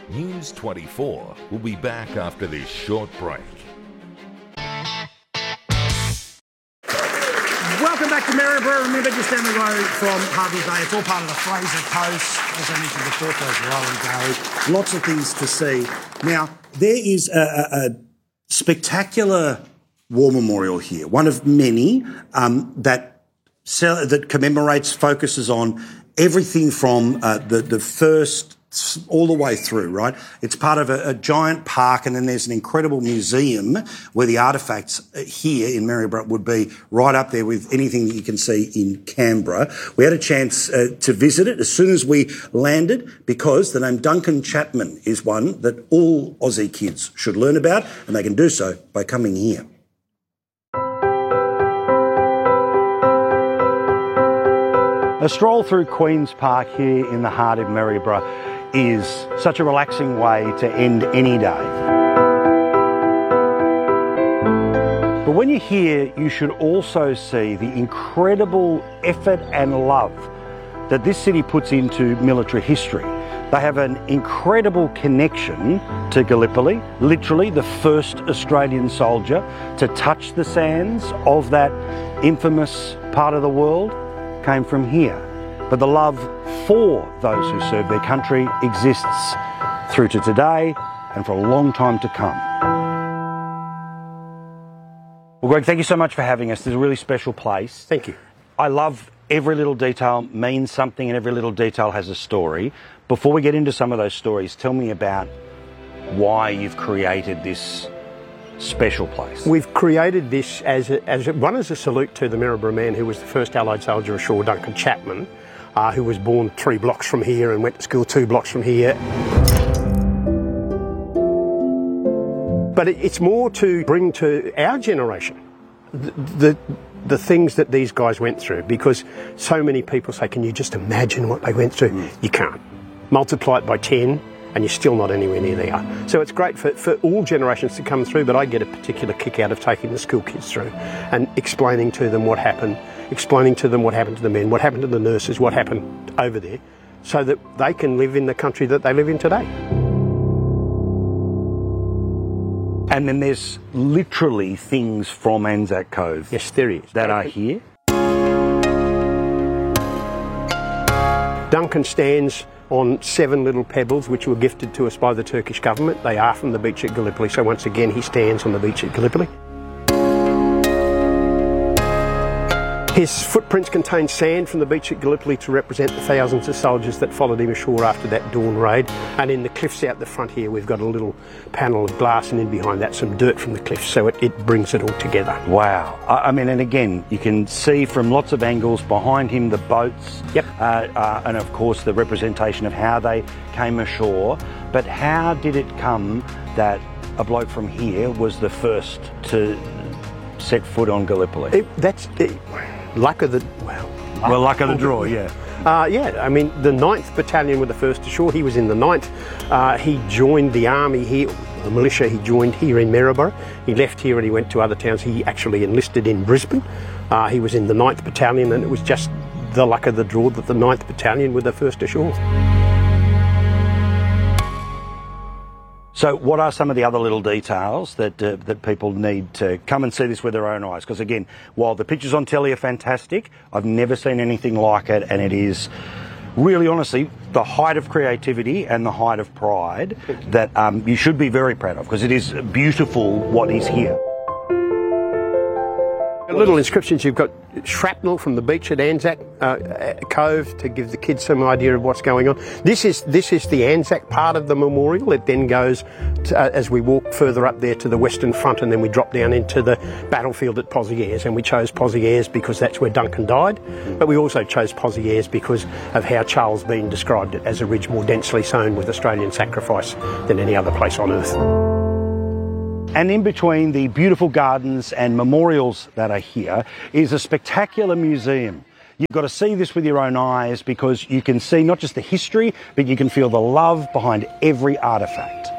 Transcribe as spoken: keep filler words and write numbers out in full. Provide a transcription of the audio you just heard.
News twenty-four will be back after this short break. Welcome back to Maryborough. Remember, just down the road from Harvey Bay. It's all part of the Fraser Coast. As I mentioned before, goes Rowan Gully. Lots of things to see. Now, there is a, a, a spectacular war memorial here, one of many um, that that commemorates, focuses on everything from uh, the, the first all the way through, right? It's part of a, a giant park, and then there's an incredible museum where the artefacts here in Maryborough would be right up there with anything that you can see in Canberra. We had a chance uh, to visit it as soon as we landed, because the name Duncan Chapman is one that all Aussie kids should learn about, and they can do so by coming here. A stroll through Queen's Park here in the heart of Maryborough is such a relaxing way to end any day. But when you're here, you should also see the incredible effort and love that this city puts into military history. They have an incredible connection to Gallipoli, literally the first Australian soldier to touch the sands of that infamous part of the world came from here. But the love for those who serve their country exists through to today and for a long time to come. Well, Greg, thank you so much for having us. This is a really special place. Thank you. I love every little detail means something, and every little detail has a story. Before we get into some of those stories, tell me about why you've created this special place. We've created this as, a, as a, one as a salute to the Maryborough man who was the first Allied soldier ashore, Duncan Chapman, uh, who was born three blocks from here and went to school two blocks from here. But it, it's more to bring to our generation the, the the things that these guys went through, because so many people say, can you just imagine what they went through? Mm. You can't. Multiply it by ten and you're still not anywhere near there. So it's great for, for all generations to come through, but I get a particular kick out of taking the school kids through and explaining to them what happened, explaining to them what happened to the men, what happened to the nurses, what happened over there, so that they can live in the country that they live in today. And then there's literally things from Anzac Cove. Yes, there is. That are here. Duncan stands on seven little pebbles which were gifted to us by the Turkish government. They are from the beach at Gallipoli, so once again he stands on the beach at Gallipoli. His footprints contain sand from the beach at Gallipoli to represent the thousands of soldiers that followed him ashore after that dawn raid. And in the cliffs out the front here, we've got a little panel of glass, and in behind that some dirt from the cliffs, so it, it brings it all together. Wow. I, I mean, and again, you can see from lots of angles behind him the boats, yep. uh, uh, and of course the representation of how they came ashore. But how did it come that a bloke from here was the first to set foot on Gallipoli? It, that's... It, Luck of the, well... Well, luck of the draw, yeah. Uh, yeah, I mean, the ninth Battalion were the first ashore. He was in the ninth. Uh, he joined the army here, the militia, he joined here in Maryborough. He left here and he went to other towns. He actually enlisted in Brisbane. Uh, he was in the ninth Battalion, and it was just the luck of the draw that the ninth Battalion were the first ashore. So what are some of the other little details that uh, that people need to come and see this with their own eyes? Because again, while the pictures on telly are fantastic, I've never seen anything like it, and it is really, honestly, the height of creativity and the height of pride that um, you should be very proud of, because it is beautiful what is here. Little inscriptions. You've got shrapnel from the beach at Anzac uh, Cove to give the kids some idea of what's going on. This is this is the Anzac part of the memorial. It then goes to, uh, as we walk further up there to the Western Front, and then we drop down into the battlefield at Pozieres. And we chose Pozieres because that's where Duncan died, but we also chose Pozieres because of how Charles Bean described it, as a ridge more densely sown with Australian sacrifice than any other place on earth. And in between the beautiful gardens and memorials that are here is a spectacular museum. You've got to see this with your own eyes, because you can see not just the history, but you can feel the love behind every artefact.